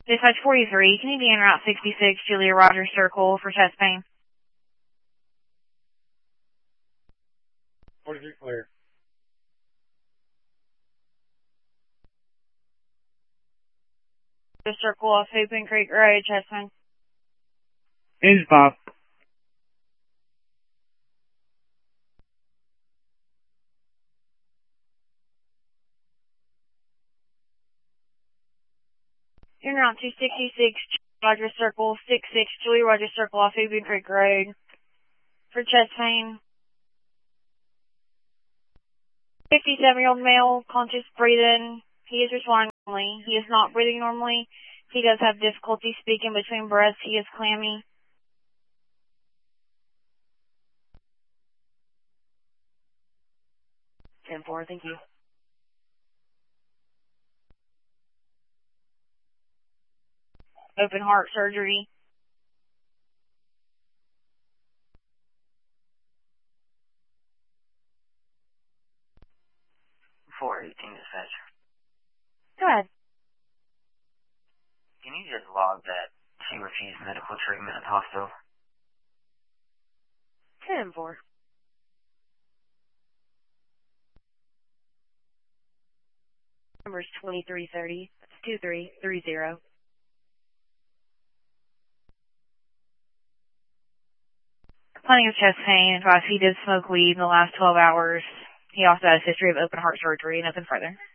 Dispatch 43, can you be en route 66, Julia Rogers Circle for chest pain? 43 clear. The circle off Hoopin Creek Road, chest pain. Engine pop. En route 266, Rogers Circle, 66, Julia Rogers Circle off Hoopin Creek Road for chest pain. 57-year-old male, conscious breathing. He is responding normally. He is not breathing normally. He does have difficulty speaking between breaths. He is clammy. Ten-4, thank you. Open heart surgery. Four 18 dispatch. Go ahead. Can you just log that she refused medical treatment at the hospital? 10-4. Number's 2330. That's 2330. Complaining of chest pain. Advised he did smoke weed in the last 12 hours. He also has a history of open heart surgery. Nothing further.